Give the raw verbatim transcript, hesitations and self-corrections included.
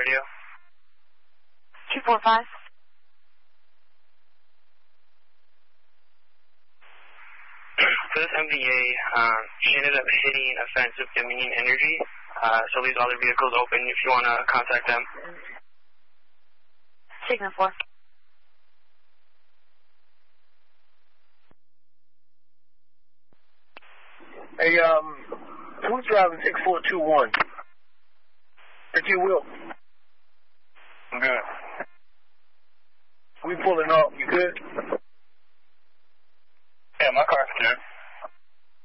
radio. two four five. For this M V A, um, she ended up hitting a fence with Dominion Energy, uh, so leaves all their vehicles open if you want to contact them. Signal four. Hey, um, who's driving six four two one? Ricky Will. I'm good. We pulling up. You good?